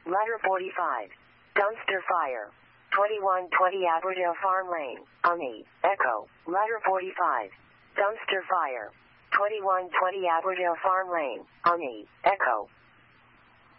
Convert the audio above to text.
Letter 45. Dumpster fire. 2120 Aberdale Farm Lane, Unni, Echo. Letter 45. Dumpster fire. 2120 Aberdale Farm Lane, Unni, Echo.